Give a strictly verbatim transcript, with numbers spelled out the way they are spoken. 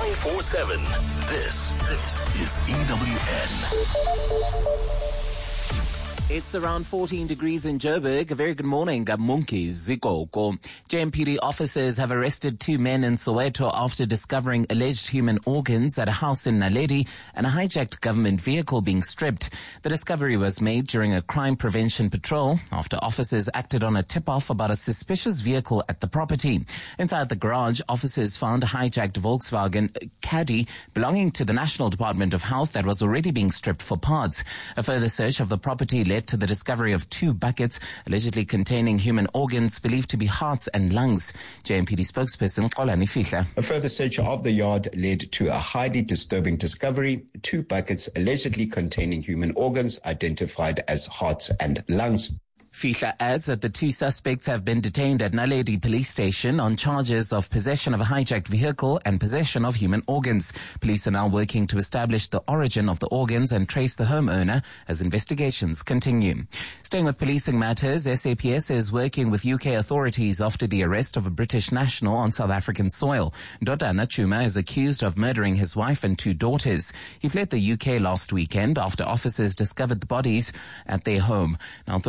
nine four seven. This, this is E W N. It's around fourteen degrees in Joburg. A very good morning. Munki Zikoko. J M P D officers have arrested two men in Soweto after discovering alleged human organs at a house in Naledi and a hijacked government vehicle being stripped. The discovery was made during a crime prevention patrol after officers acted on a tip-off about a suspicious vehicle at the property. Inside the garage, officers found a hijacked Volkswagen Caddy belonging to the National Department of Health that was already being stripped for parts. A further search of the property led to the discovery of two buckets allegedly containing human organs believed to be hearts and lungs. J M P D spokesperson Xolani Fihla. A further search of the yard led to a highly disturbing discovery: two buckets allegedly containing human organs identified as hearts and lungs. Fihla adds that the two suspects have been detained at Naledi police station on charges of possession of a hijacked vehicle and possession of human organs. Police are now working to establish the origin of the organs and trace the homeowner as investigations continue. Staying with policing matters, S A P S is working with U K authorities after the arrest of a British national on South African soil. Ndodana Chuma is accused of murdering his wife and two daughters. He fled the U K last weekend after officers discovered the bodies at their home. Now,